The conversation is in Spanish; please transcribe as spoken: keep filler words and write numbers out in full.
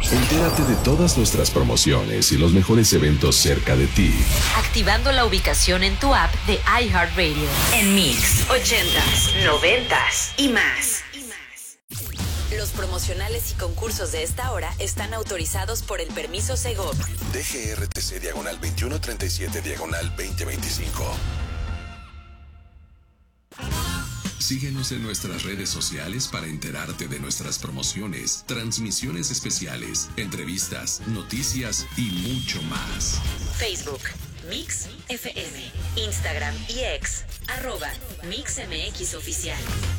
Entérate de todas nuestras promociones y los mejores eventos cerca de ti. Activando la ubicación en tu app de iHeartRadio. En Mix, ochentas, noventas y más. Los promocionales y concursos de esta hora están autorizados por el permiso Segov. D G R T C diagonal veintiuno treinta y siete diagonal veinte veinticinco. Síguenos en nuestras redes sociales para enterarte de nuestras promociones, transmisiones especiales, entrevistas, noticias y mucho más. Facebook, Mix F M. Instagram y X, arroba Mix M X Oficial.